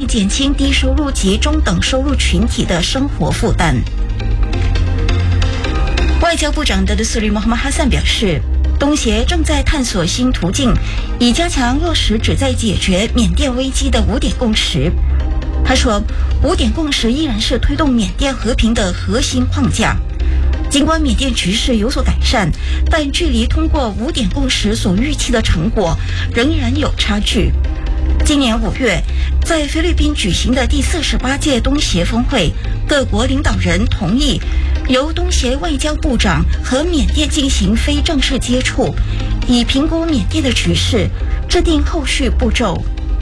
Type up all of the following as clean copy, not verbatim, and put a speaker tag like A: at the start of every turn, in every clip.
A: 减轻低收入及中等收入群体的生活负担。外交部长德斯里穆罕默哈桑表示，东协正在探索新途径，以加强落实旨在解决缅甸危机的5点共识。他说，5点共识依然是推动缅甸和平的核心框架。尽管缅甸局势有所改善，但距离通过5点共识所预期的成果仍然有差距。今年5月，在菲律宾举行的第48届东协峰会，各国领导人同意由东协外交部长和缅甸进行非正式接触，以评估缅甸的局势，制定后续步骤。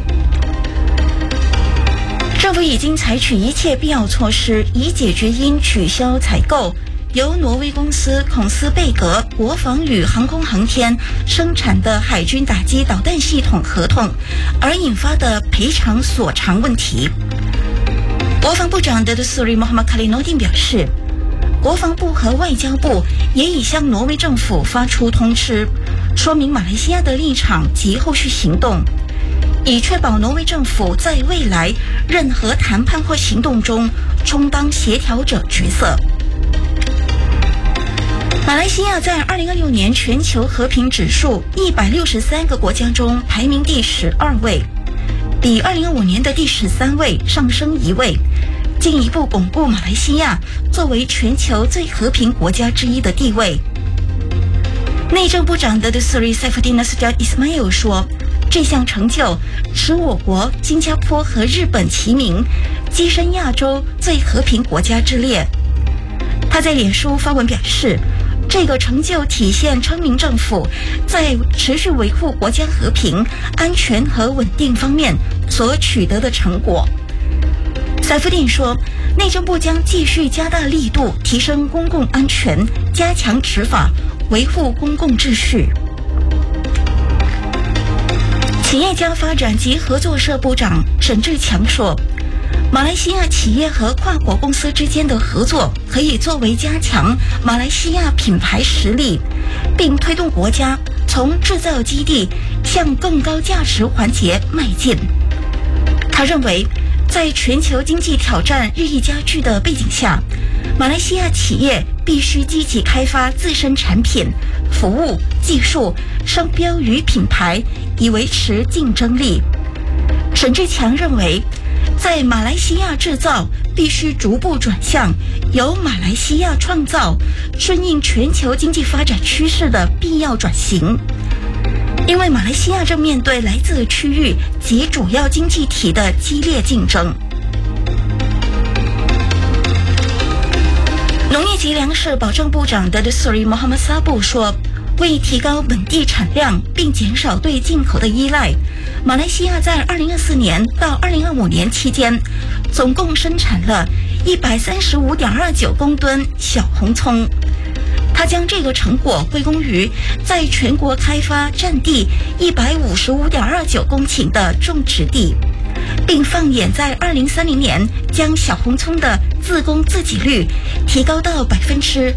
A: 政府已经采取一切必要措施，以解决因取消采购由挪威公司孔斯贝格国防与航空航天生产的海军打击导弹系统合同而引发的赔偿索偿问题。国防部长德斯里穆罕默卡里诺丁表示，国防部和外交部也已向挪威政府发出通知，说明马来西亚的立场及后续行动，以确保挪威政府在未来任何谈判或行动中充当协调者角色。马来西亚在2026年全球和平指数163个国家中排名第12位，比2025年的第13位上升1位，进一步巩固马来西亚作为全球最和平国家之一的地位。内政部长德斯里塞夫蒂纳斯加伊斯迈尔说，这项成就使我国、新加坡和日本齐名，跻身亚洲最和平国家之列。他在脸书发文表示，这个成就体现称明政府在持续维护国家和平、安全和稳定方面所取得的成果。塞夫丁说，内政部将继续加大力度，提升公共安全，加强执法，维护公共秩序。企业家发展及合作社部长沈志强说，马来西亚企业和跨国公司之间的合作可以作为加强马来西亚品牌实力，并推动国家从制造基地向更高价值环节迈进。他认为，在全球经济挑战日益加剧的背景下，马来西亚企业必须积极开发自身产品、服务、技术、商标与品牌，以维持竞争力。沈志强认为，在马来西亚制造必须逐步转向由马来西亚创造，顺应全球经济发展趋势的必要转型。因为马来西亚正面对来自区域及主要经济体的激烈竞争。农业及粮食保障部长德斯里穆罕默萨布说，为提高本地产量并减少对进口的依赖，马来西亚在2024年到2025年期间总共生产了135.29公吨小红葱。他将这个成果归功于在全国开发占地155.29公顷的种植地，并放眼在2030年将小红葱的自供自给率提高到30%。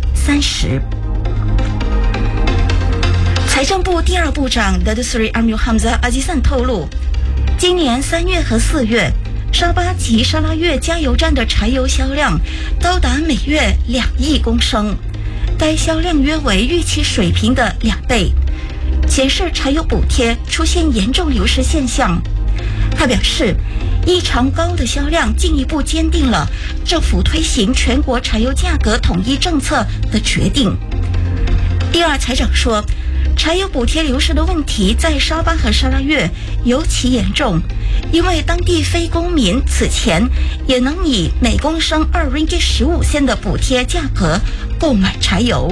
A: 财政部第2部长德斯里阿米哈姆扎阿基散透露，今年3月和4月，沙巴及沙拉越加油站的柴油销量高达每月2亿公升，该销量约为预期水平的2倍，显示柴油补贴出现严重流失现象。他表示，异常高的销量进一步坚定了政府推行全国柴油价格统一政策的决定。第2财长说，柴油补贴流失的问题在沙巴和沙拉越尤其严重，因为当地非公民此前也能以每公升2 ringgit 15 cent 的补贴价格购买柴油。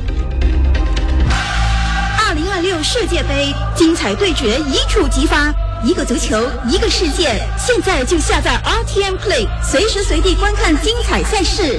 B: 2026世界杯精彩对决一触即发，一个足球，一个世界，现在就下载 RTM Play， 随时随地观看精彩赛事。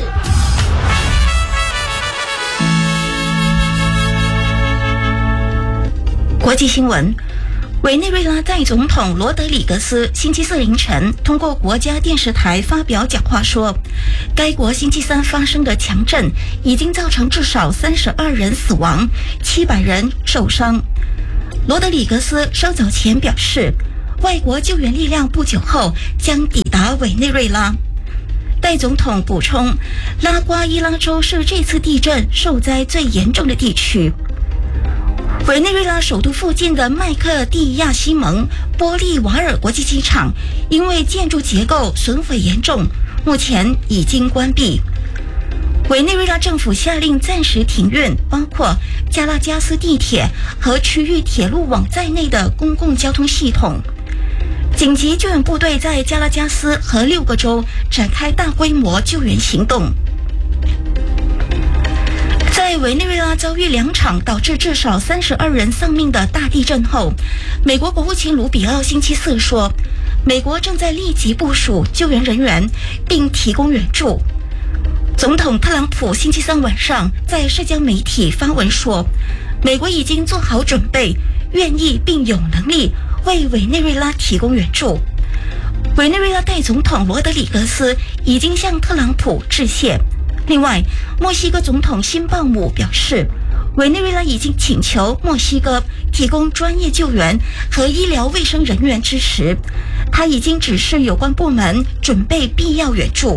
A: 国际新闻，委内瑞拉代总统罗德里格斯星期4凌晨通过国家电视台发表讲话说，该国星期3发生的强震已经造成至少32人死亡，700人受伤。罗德里格斯稍早前表示， 外国救援力量不久后将抵达委内瑞拉。戴总统补充，拉瓜伊拉州是这次地震受灾最严重的地区。委内瑞拉首都附近的麦克蒂亚西蒙玻利瓦尔国际机场因为建筑结构损毁严重，目前已经关闭。委内瑞拉政府下令暂时停运包括加拉加斯地铁和区域铁路网在内的公共交通系统。紧急救援部队在加拉加斯和6个州展开大规模救援行动。在委内瑞拉遭遇2场导致至少32人丧命的大地震后，美国国务卿卢比奥星期四说，美国正在立即部署救援人员并提供援助。总统特朗普星期三晚上在社交媒体发文说，美国已经做好准备，愿意并有能力为委内瑞拉提供援助。委内瑞拉代总统罗德里格斯已经向特朗普致谢。另外，墨西哥总统辛鲍姆表示，委内瑞拉已经请求墨西哥提供专业救援和医疗卫生人员支持，他已经指示有关部门准备必要援助。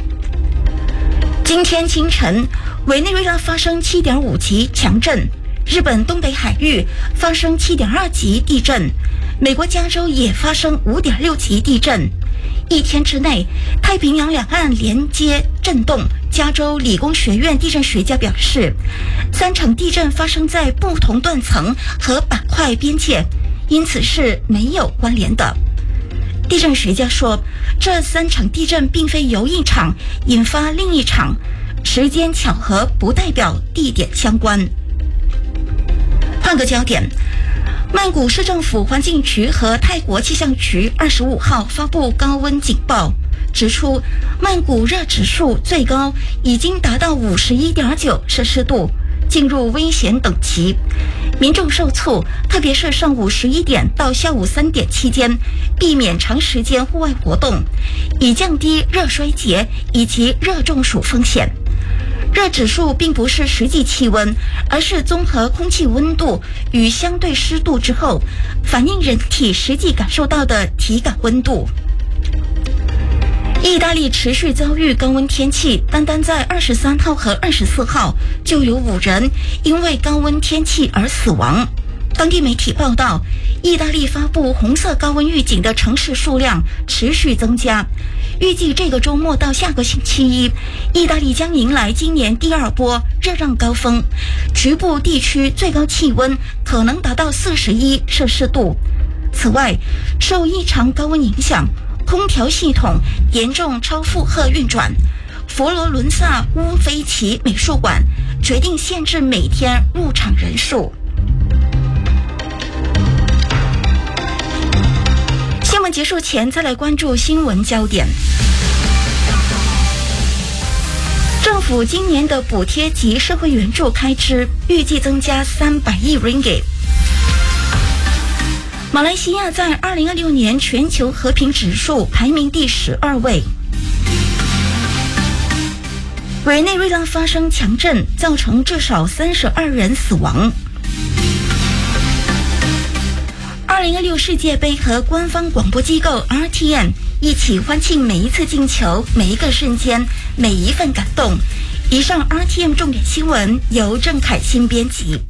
A: 今天清晨，委内瑞拉发生 7.5 级强震，日本东北海域发生 7.2 级地震，美国加州也发生 5.6 级地震。一天之内，太平洋两岸连接震动。加州理工学院地震学家表示，3场地震发生在不同断层和板块边界，因此是没有关联的。地震学家说，这3场地震并非由一场引发另一场，时间巧合不代表地点相关。换个焦点，曼谷市政府环境局和泰国气象局25号发布高温警报，指出曼谷热指数最高已经达到 51.9 摄氏度，进入危险等级。民众受促，特别是上午11点到下午3点期间，避免长时间户外活动，以降低热衰竭以及热中暑风险。热指数并不是实际气温，而是综合空气温度与相对湿度之后，反映人体实际感受到的体感温度。意大利持续遭遇高温天气，单单在23号和24号就有5人因为高温天气而死亡。当地媒体报道，意大利发布红色高温预警的城市数量持续增加，预计这个周末到下个星期一，意大利将迎来今年第2波热浪高峰，局部地区最高气温可能达到41摄氏度。此外，受异常高温影响，空调系统严重超负荷运转，佛罗伦萨乌菲齐美术馆决定限制每天入场人数。新闻结束前，再来关注新闻焦点。政府今年的补贴及社会援助开支预计增加300亿 ringgit。马来西亚在2026年全球和平指数排名第12位。委内瑞拉发生强震，造成至少32人死亡。2016世界杯和官方广播机构 RTM 一起欢庆每一次进球、每一个瞬间、每一份感动。以上 RTM 重点新闻由郑凯欣编辑。